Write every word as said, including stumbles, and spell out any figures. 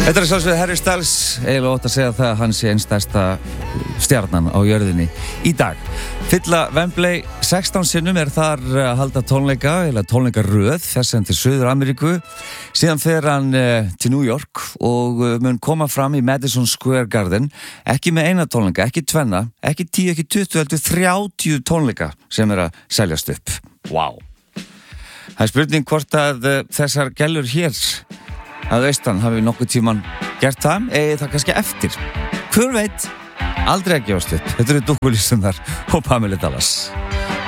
Þetta er sjálfsögðu Harry Styles, eiginlega ótt að segja það að hann sé einn stærsta stjarnan á jörðinni í dag. Fylla Wembley sextán sinnum er þar að halda tónleika, eða tónleikaröð, þess en til Suður Ameríku. Síðan fer hann uh, til New York og uh, mun koma fram í Madison Square Garden, ekki með eina tónleika, ekki tvenna, ekki tíu, ekki tuttugu, heldur þrjátíu tónleika sem er að seljast upp. Vá! Wow. Það er spurning hvort að uh, þessar gælur hér að austan hafi nokkuð tíman gert það, eða það kannski eftir. Hver veit? Aldrei að gefast upp. Þetta eru Dúkku Lísundar og Pamela Dallas.